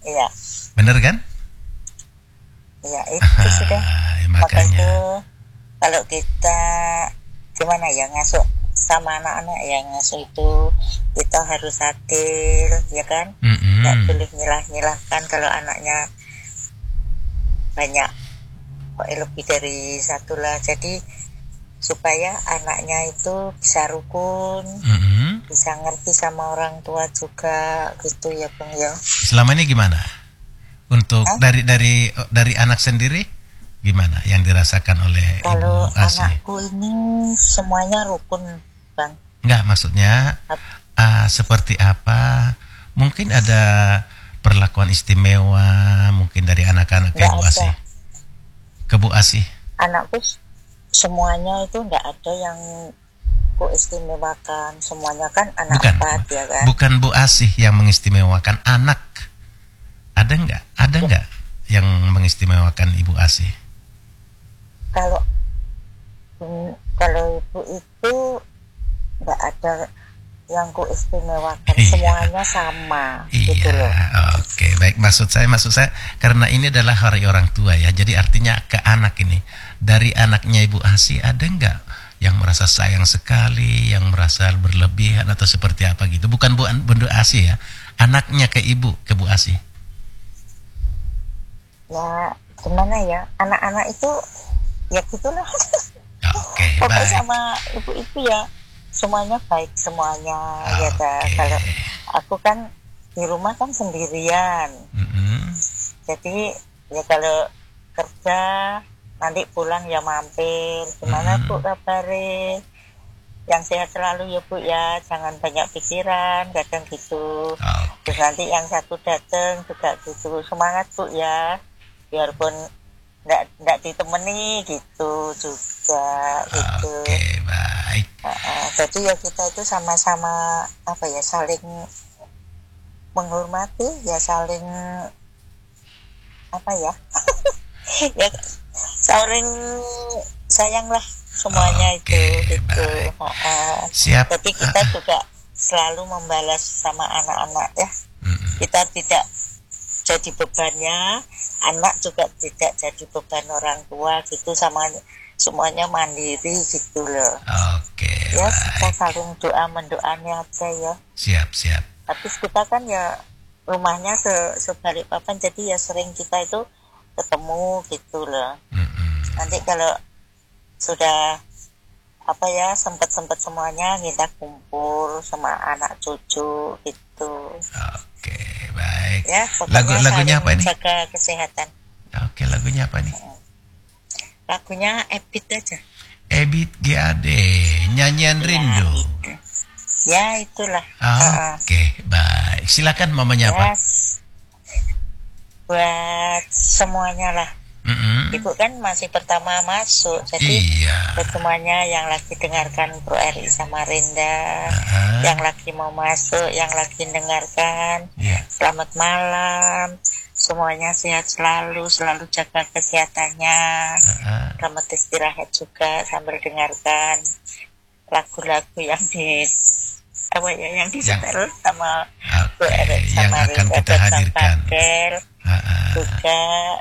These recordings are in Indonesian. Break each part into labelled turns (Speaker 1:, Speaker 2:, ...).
Speaker 1: Iya.
Speaker 2: Bener kan?
Speaker 1: Iya, itu sudah.
Speaker 2: Ya,
Speaker 1: Maka itu
Speaker 2: makanya.
Speaker 1: kalau kita gimana ya ngasuh sama anak-anak yang ngasuh itu kita harus adil, ya kan? Nggak
Speaker 2: Mm-mm.
Speaker 1: boleh nyilah-nyilahkan kalau anaknya banyak, lebih dari satu lah. Jadi supaya anaknya itu bisa rukun,
Speaker 2: Mm-mm.
Speaker 1: bisa ngerti sama orang tua juga, gitu ya Bang ya.
Speaker 2: Selama ini gimana? Untuk
Speaker 1: Hah?
Speaker 2: dari anak sendiri gimana yang dirasakan oleh
Speaker 1: Kalau
Speaker 2: Ibu Asih?
Speaker 1: anakku ini semuanya rukun, Bang.
Speaker 2: Enggak, maksudnya seperti apa? Mungkin ada perlakuan istimewa mungkin dari anak-anak ke
Speaker 1: Nggak
Speaker 2: Ibu
Speaker 1: ada.
Speaker 2: Asih. Ke Bu Asih.
Speaker 1: Anakku semuanya itu nggak ada yang ku istimewakan. Semuanya kan anak
Speaker 2: Bukan,
Speaker 1: empat, ya kan.
Speaker 2: bukan Bu Asih yang mengistimewakan anak. Ada enggak? Ada enggak yang mengistimewakan Ibu Asih?
Speaker 1: Kalau kalau ibu itu nggak ada yang ku istimewakan.
Speaker 2: Iya.
Speaker 1: Semuanya sama, gitu
Speaker 2: Iya,
Speaker 1: loh.
Speaker 2: oke, baik. Maksud saya karena ini adalah hari orang tua ya, jadi artinya ke anak ini. Dari anaknya Ibu Asih ada enggak yang merasa sayang sekali, yang merasa berlebihan atau seperti apa gitu? Bukan Bu Asih ya, anaknya ke Ibu, ke Bu Asih.
Speaker 1: Ya gimana ya, anak-anak itu ya gitulah.
Speaker 2: Oke,
Speaker 1: Pokoknya
Speaker 2: baik.
Speaker 1: sama ibu itu ya semuanya baik semuanya, ya dah.
Speaker 2: Oke.
Speaker 1: Kalau aku kan di rumah kan sendirian,
Speaker 2: Mm-mm.
Speaker 1: jadi ya kalau kerja nanti pulang ya mampir, gimana Bu
Speaker 2: Mm-mm.
Speaker 1: kabarnya, yang sehat selalu ya Bu ya, jangan banyak pikiran kadang gitu.
Speaker 2: Oke.
Speaker 1: Terus nanti yang satu datang juga gitu, semangat Bu ya, biarpun nggak ditemani gitu juga gitu.
Speaker 2: Oke, baik.
Speaker 1: Jadi ya kita itu sama-sama apa ya, saling menghormati, ya saling apa ya, ya saling sayang lah semuanya itu
Speaker 2: Oke,
Speaker 1: gitu.
Speaker 2: baik. Siap.
Speaker 1: Jadi kita juga selalu membalas sama anak-anak ya.
Speaker 2: Mm-mm.
Speaker 1: Kita tidak jadi bebannya, anak juga tidak jadi beban orang tua gitu, sama semuanya mandiri gitu loh.
Speaker 2: Oke,
Speaker 1: Ya kita
Speaker 2: baik.
Speaker 1: saling doa mendoanya aja ya.
Speaker 2: Siap, siap.
Speaker 1: Tapi kita kan ya rumahnya sebalik papan, jadi ya sering kita itu ketemu gitu loh.
Speaker 2: Mm-mm.
Speaker 1: Nanti kalau sudah apa ya sempet semuanya kita kumpul sama anak cucu gitu.
Speaker 2: Oke, baik.
Speaker 1: Ya pokoknya
Speaker 2: Lagunya
Speaker 1: saling
Speaker 2: apa ini?
Speaker 1: jaga kesehatan.
Speaker 2: Oke, lagunya apa nih?
Speaker 1: Lagunya Ebit aja.
Speaker 2: Ebit GAD, nyanyian
Speaker 1: Ya,
Speaker 2: rindu.
Speaker 1: itu. Ya itulah.
Speaker 2: Oke, baik. Silakan mamanya apa?
Speaker 1: Ya buat semuanya lah.
Speaker 2: Mm-mm.
Speaker 1: Ibu kan masih pertama masuk, jadi
Speaker 2: Iya.
Speaker 1: buat semuanya yang lagi dengarkan Pro RI Samarinda, yang lagi mau masuk, yang lagi dengarkan,
Speaker 2: Iya.
Speaker 1: selamat malam. Semuanya sehat selalu jaga kesehatannya. Selamat istirahat juga sambil dengarkan lagu-lagu yang yang disetel sama Pro RI
Speaker 2: yang akan
Speaker 1: Samarinda
Speaker 2: kita
Speaker 1: dan
Speaker 2: hadirkan.
Speaker 1: juga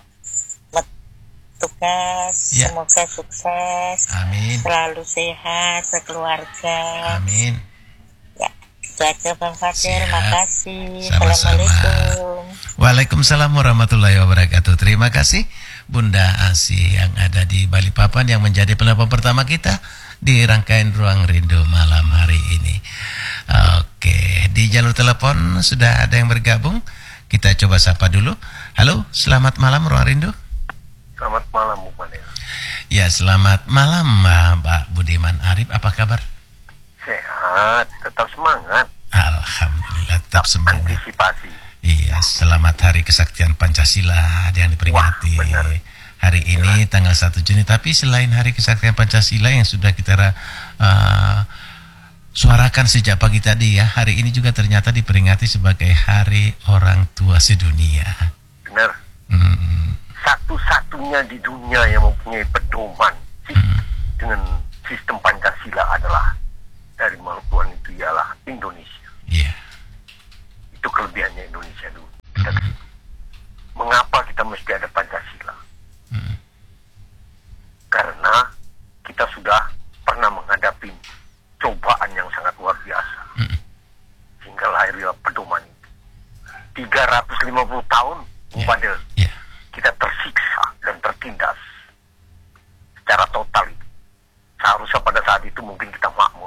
Speaker 1: tugas,
Speaker 2: Ya.
Speaker 1: semoga sukses,
Speaker 2: Amin.
Speaker 1: selalu sehat sekeluarga.
Speaker 2: Amin.
Speaker 1: Ya, itu aja Bang Fadil.
Speaker 2: Siap.
Speaker 1: Makasih.
Speaker 2: Sama-sama.
Speaker 1: Assalamualaikum.
Speaker 2: Waalaikumsalam warahmatullahi wabarakatuh. Terima kasih Bunda Asih yang ada di Balikpapan yang menjadi penelpon pertama kita di rangkaian Ruang Rindu malam hari ini. Oke, di jalur telepon sudah ada yang bergabung. Kita coba sapa dulu. Halo, selamat malam Ruang Rindu.
Speaker 3: Selamat malam Bu Manil.
Speaker 2: Ya, selamat malam Pak Budiman Arif. Apa kabar?
Speaker 3: Sehat, tetap semangat.
Speaker 2: Alhamdulillah, tetap semangat.
Speaker 3: Antisipasi.
Speaker 2: Iya, selamat Hari Kesaktian Pancasila yang diperingati
Speaker 3: Wah, benar.
Speaker 2: hari ini tanggal 1 Juni. Tapi selain Hari Kesaktian Pancasila yang sudah kita suarakan sejak pagi tadi ya, hari ini juga ternyata diperingati sebagai Hari Orang Tua Sedunia.
Speaker 3: Benar. Satu-satunya di dunia yang mempunyai pedoman dengan sistem Pancasila adalah dari makhluk Tuhan itu ialah Indonesia.
Speaker 2: Iya.
Speaker 3: Itu kelebihannya Indonesia dulu. 350 tahun, Bung Fadil,
Speaker 2: Yeah.
Speaker 3: kita tersiksa dan tertindas secara total. Seharusnya pada saat itu mungkin kita makmur.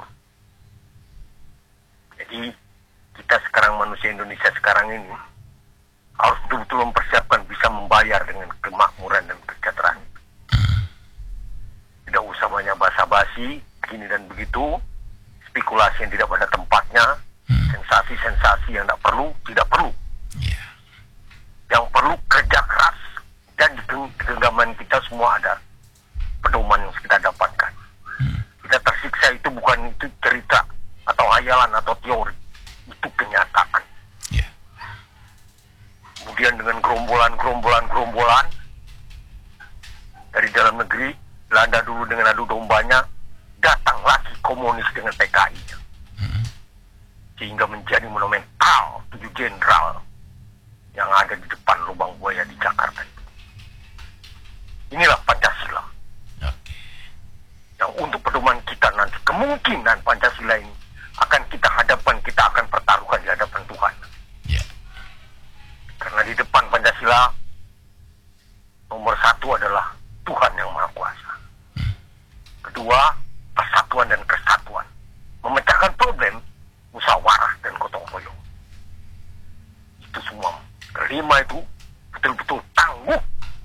Speaker 3: Jadi kita sekarang, manusia Indonesia sekarang ini, harus betul-betul mempersiapkan bisa membayar dengan kemakmuran dan kesejahteraan. Tidak usah banyak basa-basi, begini dan begitu, spekulasi yang tidak pada tempatnya, sensasi-sensasi yang tidak perlu.
Speaker 2: Yeah.
Speaker 3: Yang perlu kerja keras, dan di genggaman kita semua ada pedoman yang kita dapatkan. Kita tersiksa itu bukan itu cerita atau hayalan atau teori, itu kenyataan.
Speaker 2: Yeah.
Speaker 3: Kemudian dengan gerombolan dari dalam negeri, Belanda dulu dengan adu dombanya, datang lagi komunis dengan PKI-nya. Sehingga menjadi monumental 7 jenderal yang ada di depan lubang buaya di Jakarta itu. Inilah Pancasila.
Speaker 2: Okay.
Speaker 3: Yang untuk pedoman kita nanti, kemungkinan Pancasila ini akan kita hadapkan, kita akan pertaruhkan di hadapan Tuhan.
Speaker 2: Yeah.
Speaker 3: Karena di depan Pancasila, nomor 1 adalah Tuhan yang Maha Kuasa. Kedua, persatuan dan kesatuan. Memecahkan problem, musyawarah dan gotong royong. Itu semua. Kelima itu betul-betul tangguh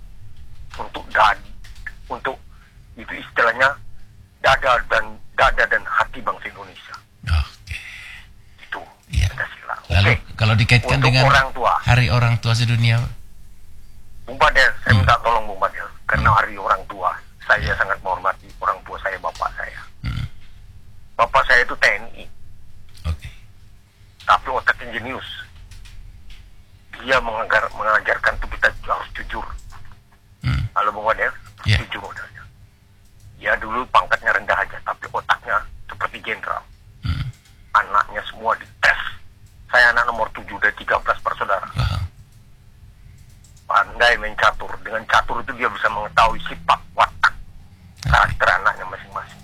Speaker 3: untuk itu istilahnya dada dan hati bangsa Indonesia.
Speaker 2: Oke.
Speaker 3: Itu
Speaker 2: Iya.
Speaker 3: Pancasila.
Speaker 2: Lalu
Speaker 3: Oke.
Speaker 2: kalau dikaitkan
Speaker 3: Untuk
Speaker 2: dengan
Speaker 3: orang tua,
Speaker 2: Hari Orang Tua Sedunia,
Speaker 3: Bung Badel, saya minta tolong Bung Badel, karena hari orang tua, saya sangat menghormati orang tua saya, bapak saya. Bapak saya itu TNI,
Speaker 2: oke.
Speaker 3: tapi otaknya jenius. Dia mengajarkan tuh kita harus jujur. Halo Bung Badel,
Speaker 2: Yeah.
Speaker 3: jujur modalnya. Dia dulu pangkatnya rendah aja, tapi otaknya seperti jenderal. Anaknya semua dites. Saya anak nomor 7 dari 13 bersaudara.
Speaker 2: Wow.
Speaker 3: Pandai main catur. Dengan catur itu dia bisa mengetahui sifat, watak, karakter anaknya masing-masing.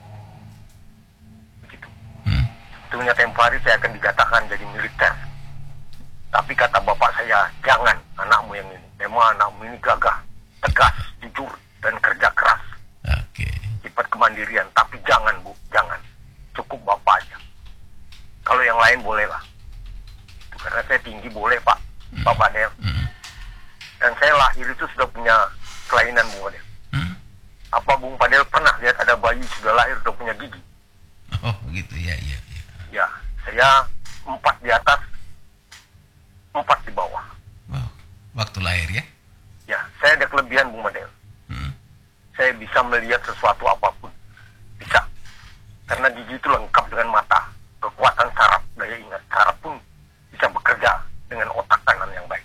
Speaker 3: Begitu. Sebetulnya tempo hari saya akan dikatakan jadi militer. Tapi kata bapak saya, jangan anakmu yang ini. Memang anakmu ini gagah, tegas, jujur, dan kerja keras.
Speaker 2: Oke.
Speaker 3: Sifat kemandirian. Tapi jangan, Bu, jangan. Cukup bapak aja. Kalau yang lain bolehlah. Itu karena saya tinggi boleh, Pak. Pak Badel. Dan saya lahir itu sudah punya kelainan, Bung Padel. Apa Bung Padel pernah lihat ada bayi sudah lahir sudah punya gigi?
Speaker 2: Oh gitu ya.
Speaker 3: Ya, saya 4 di atas, 4 di bawah.
Speaker 2: Wow. Waktu lahir ya?
Speaker 3: Ya, saya ada kelebihan Bung Padel. Saya bisa melihat sesuatu apapun. Bisa. Karena gigi itu lengkap dengan mata. Kekuatan saraf, daya ingat saraf pun bisa bekerja dengan otak kanan yang baik.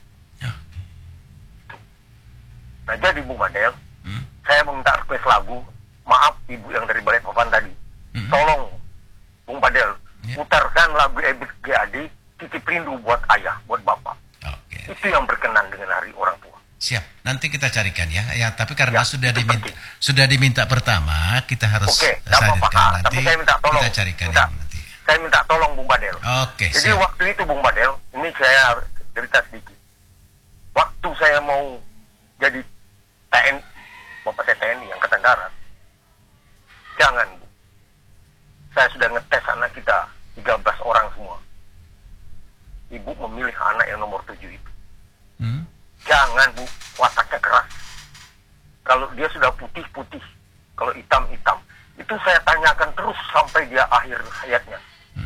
Speaker 3: Nah jadi Bung Badel, saya meminta request lagu. Maaf ibu yang dari Balikpapan tadi, tolong Bung Badel, putarkan lagu Ebit GAD, Titip Rindu buat ayah, buat bapak.
Speaker 2: Oke.
Speaker 3: Itu yang berkenan dengan hari orang tua.
Speaker 2: Siap. Nanti kita carikan ya. Ya, tapi karena
Speaker 3: Ya,
Speaker 2: sudah
Speaker 3: itu
Speaker 2: diminta pertama, kita harus
Speaker 3: Oke, nggak apa-apa.
Speaker 2: hadirkan nanti.
Speaker 3: Tapi saya minta tolong.
Speaker 2: Kita carikan
Speaker 3: Minta.
Speaker 2: yang nanti.
Speaker 3: Saya minta tolong Bung Badel.
Speaker 2: Oke,
Speaker 3: Jadi
Speaker 2: siap.
Speaker 3: waktu itu Bung Badel, ini saya cerita sedikit. Waktu saya mau jadi TNI, bapak saya TNI, Angkatan Darat. Jangan, Bu. Saya sudah ngetes anak kita, 13 orang semua. Ibu memilih anak yang nomor 7 itu. Jangan, Bu, wataknya keras. Kalau dia sudah putih-putih, kalau hitam-hitam, itu saya tanyakan terus sampai dia akhir hayatnya.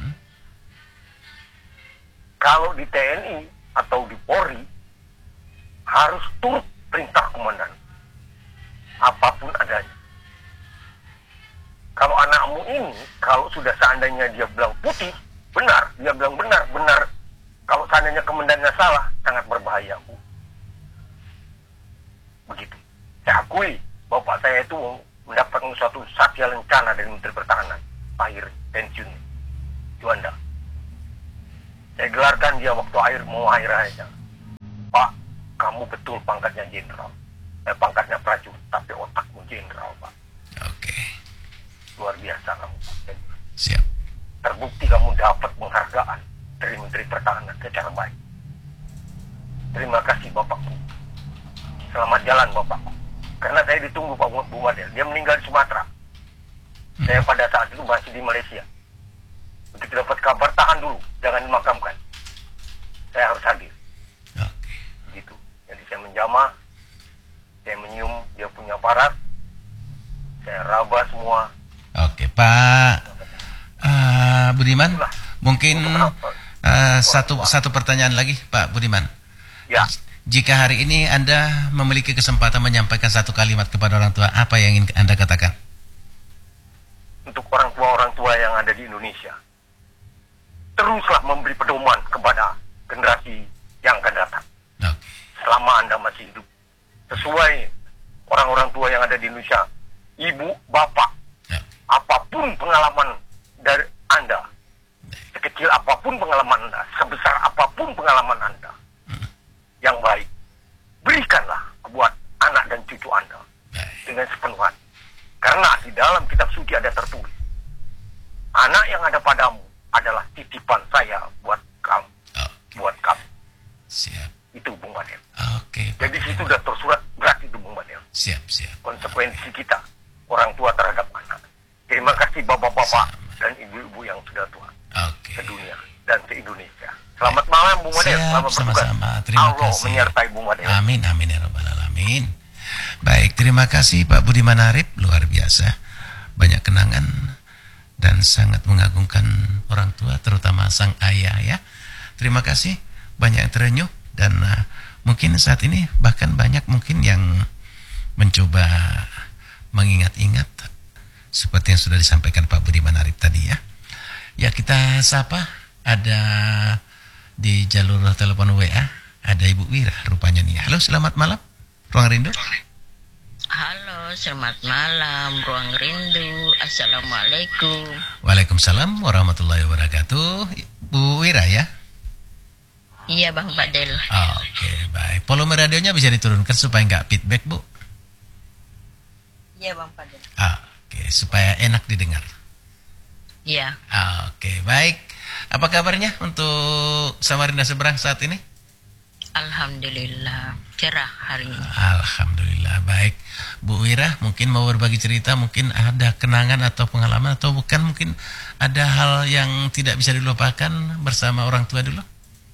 Speaker 3: Kalau di TNI atau di Polri, harus turut perintah komandan. Apapun adanya. Kalau anakmu ini, kalau sudah seandainya dia bilang putih, benar. Dia bilang benar. Kalau seandainya komandannya salah, sangat berbahaya, Bu. Begitu. Saya akui, bapak saya itu mendapatkan suatu satya lencana dari Menteri Pertahanan. Akhir pensiun. Juanda. Saya gelarkan dia waktu mau akhir hayatnya. Pak, kamu betul pangkatnya jenderal. Pangkatnya prajurit, tapi otakmu jenderal, Pak.
Speaker 2: Oke.
Speaker 3: Luar biasa kamu, Pak.
Speaker 2: Siap.
Speaker 3: Terbukti kamu dapat penghargaan dari Menteri Pertahanan secara baik. Terima kasih Bapakku. Selamat jalan Bapakku. Karena saya ditunggu Pak Bu Madel. Dia meninggal di Sumatera. Saya pada saat itu masih di Malaysia. Begitu dapat kabar, tahan dulu, jangan dimakamkan. Saya harus hadir. Gitu. Jadi saya menjamah, saya menyium dia punya paras, saya raba semua.
Speaker 2: Oke, Pak Budiman, mungkin satu pertanyaan lagi, Pak Budiman.
Speaker 3: Ya.
Speaker 2: Jika hari ini Anda memiliki kesempatan menyampaikan satu kalimat kepada orang tua, apa yang ingin Anda katakan?
Speaker 3: Untuk orang tua yang ada di Indonesia, teruslah memberi pedoman kepada generasi yang akan datang. Selama Anda masih hidup, sesuai orang-orang tua yang ada di Indonesia, ibu, bapak, apapun pengalaman dari Anda, sekecil apapun pengalaman Anda, sebesar apapun pengalaman Anda, yang baik, berikanlah buat anak dan cucu Anda dengan sepenuh hati. Karena di dalam kitab suci ada tertulis, anak yang ada padamu adalah titipan saya buat kamu, buat kamu.
Speaker 2: Siap.
Speaker 3: Itu Bung Madel.
Speaker 2: Oke.
Speaker 3: Jadi situ sudah tersurat berat itu Bung Madel.
Speaker 2: Siap.
Speaker 3: Konsekuensi kita orang tua terhadap anak. Terima kasih bapak-bapak dan ibu-ibu yang sudah tua sedunia dan se-Indonesia. Selamat malam Bung Madel. Selamat bertugas.
Speaker 2: Sama-sama. Terima
Speaker 3: Allah
Speaker 2: kasih.
Speaker 3: menyertai Bung Madel.
Speaker 2: Amin ya rabbal alamin. Baik, terima kasih Pak Budiman Arif, luar biasa. Banyak kenangan dan sangat mengagungkan orang tua, terutama sang ayah ya. Terima kasih, banyak yang terenyuh dan mungkin saat ini bahkan banyak mungkin yang mencoba mengingat-ingat seperti yang sudah disampaikan Pak Budiman Arif tadi ya. Ya, kita sapa, ada di jalur telepon WA ada Ibu Wira rupanya nih. Halo, selamat malam Ruang Rindu.
Speaker 4: Halo, selamat malam Ruang Rindu. Assalamualaikum.
Speaker 2: Waalaikumsalam warahmatullahi wabarakatuh. Bu Wira ya?
Speaker 4: Iya Bang Fadel.
Speaker 2: Oke, baik. Volume radionya bisa diturunkan supaya nggak feedback, Bu?
Speaker 4: Iya Bang Fadel.
Speaker 2: Oke, supaya enak didengar.
Speaker 4: Iya.
Speaker 2: Oke, baik. Apa kabarnya untuk Samarinda seberang saat ini?
Speaker 4: Alhamdulillah, cerah hari ini.
Speaker 2: Alhamdulillah, baik. Bu Wira, mungkin mau berbagi cerita, mungkin ada kenangan atau pengalaman, atau bukan mungkin ada hal yang tidak bisa dilupakan bersama orang tua dulu?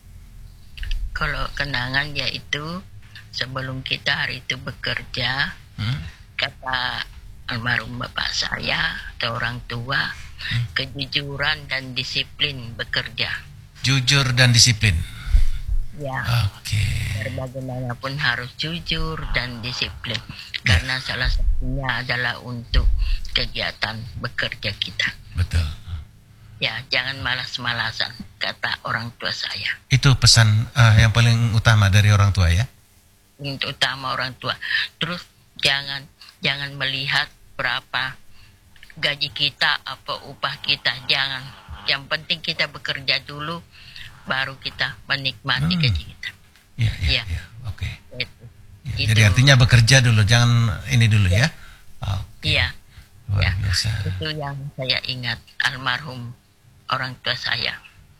Speaker 4: Kalau kenangan yaitu sebelum kita hari itu bekerja, kata almarhum bapak saya atau orang tua, kejujuran dan disiplin bekerja.
Speaker 2: Jujur dan disiplin.
Speaker 4: Ya.
Speaker 2: Oke.
Speaker 4: Bagaimanapun harus jujur dan disiplin. Karena salah satunya adalah untuk kegiatan bekerja kita.
Speaker 2: Betul.
Speaker 4: Ya, jangan malas-malasan, kata orang tua saya.
Speaker 2: Itu pesan yang paling utama dari orang tua ya?
Speaker 4: Untuk utama orang tua. Terus jangan melihat berapa gaji kita, apa upah kita, jangan. Yang penting kita bekerja dulu, baru kita menikmati gaji kita.
Speaker 2: Iya. Oke.
Speaker 4: Itu.
Speaker 2: Jadi artinya bekerja dulu, jangan ini dulu ya?
Speaker 4: Iya.
Speaker 2: Luar biasa.
Speaker 4: Itu yang saya ingat, almarhum orang tua saya.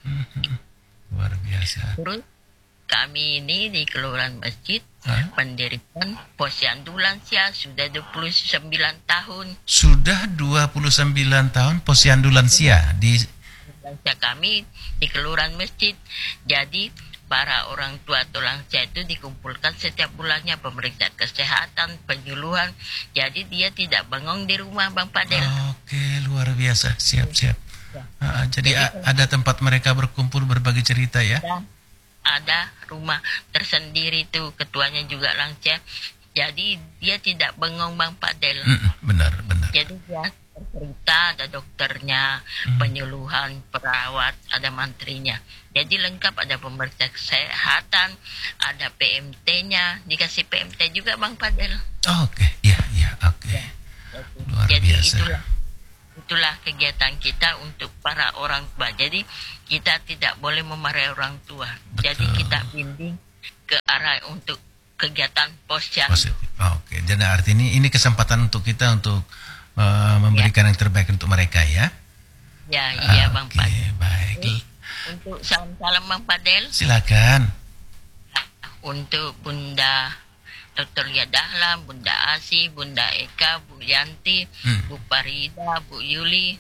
Speaker 2: Luar biasa.
Speaker 4: Terus kami ini di Kelurahan Masjid mendirikan Posyandu Lansia sudah 29 tahun.
Speaker 2: Sudah 29 tahun Posyandu Lansia di
Speaker 4: lansia kami di Kelurahan Masjid. Jadi para orang tua atau lansia itu dikumpulkan setiap bulannya, pemeriksaan kesehatan, penyuluhan. Jadi dia tidak bengong di rumah Bang Fadel.
Speaker 2: Oke, luar biasa. Siap. Jadi ada tempat mereka berkumpul berbagi cerita ya?
Speaker 4: Ada rumah tersendiri tuh, ketuanya juga lansia. Jadi dia tidak bengong Bang Fadel.
Speaker 2: Benar.
Speaker 4: Jadi dia cerita, ada dokternya, penyuluhan, perawat, ada mantrinya. Jadi lengkap, ada pemeriksaan kesehatan, ada PMT-nya, dikasih PMT juga Bang Fadel.
Speaker 2: Oke. Luar
Speaker 4: Jadi
Speaker 2: biasa.
Speaker 4: itulah kegiatan kita untuk para orang tua. Jadi kita tidak boleh memarahi orang tua.
Speaker 2: Betul.
Speaker 4: Jadi kita bimbing ke arah untuk kegiatan posyandu.
Speaker 2: Oke. Jadi artinya ini kesempatan untuk kita untuk memberikan yang terbaik untuk mereka ya.
Speaker 4: Ya, iya Bang Fadel.
Speaker 2: Baik.
Speaker 4: Untuk salam-salam Bang Fadel.
Speaker 2: Silakan.
Speaker 4: untuk Bunda Dr. Lia Dahlan, Bunda Asi, Bunda Eka, Bu Yanti, Bu Farida, Bu Yuli,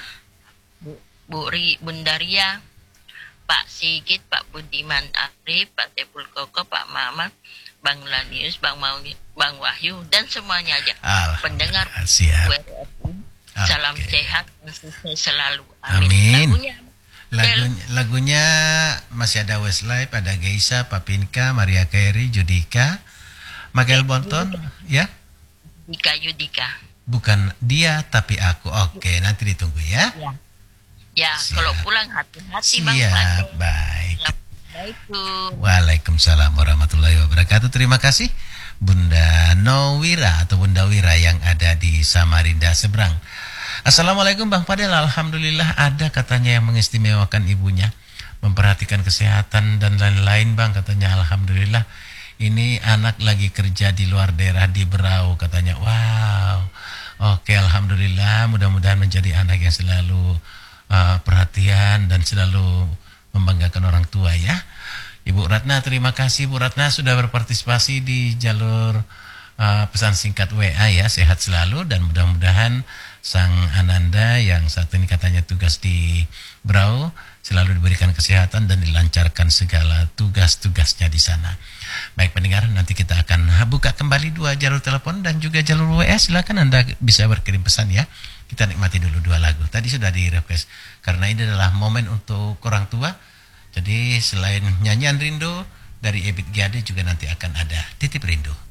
Speaker 4: Bunda Ria, Pak Sigit, Pak Budiman Arif, Pak Tepul Koko, Pak Mamat, Bang Lanius, Bang Wahyu, dan semuanya aja pendengar WRFI. Salam sehat, sukses selalu. Amin.
Speaker 2: Lagunya masih ada Westlife, ada Geisa, Papinka, Maria Carey, Judika, Michael Bonton, ya?
Speaker 4: Yudika.
Speaker 2: Bukan dia tapi aku. Oke, nanti ditunggu ya.
Speaker 4: Ya, kalau pulang hati-hati Bang.
Speaker 2: Siap, baik.
Speaker 4: Assalamualaikum.
Speaker 2: Waalaikumsalam warahmatullahi wabarakatuh. Terima kasih Bunda Nowira atau Bunda Wira yang ada di Samarinda seberang. Assalamualaikum Bang Fadel. Alhamdulillah ada katanya yang mengistimewakan ibunya, memperhatikan kesehatan dan lain-lain Bang, katanya. Alhamdulillah. Ini anak lagi kerja di luar daerah di Berau katanya. Wow. Oke, alhamdulillah, mudah-mudahan menjadi anak yang selalu perhatian dan selalu membanggakan orang tua ya. Ibu Ratna, terima kasih Bu Ratna sudah berpartisipasi di jalur pesan singkat WA ya. Sehat selalu dan mudah-mudahan Sang Ananda yang saat ini katanya tugas di Berau selalu diberikan kesehatan dan dilancarkan segala tugas-tugasnya di sana. Baik pendengar, nanti kita akan buka kembali 2 jalur telepon dan juga jalur WA. Silakan Anda bisa berkirim pesan ya. Kita nikmati dulu 2 lagu. Tadi sudah di request karena ini adalah momen untuk orang tua. Jadi selain nyanyian rindu dari Ebit Giade juga nanti akan ada Titip Rindu.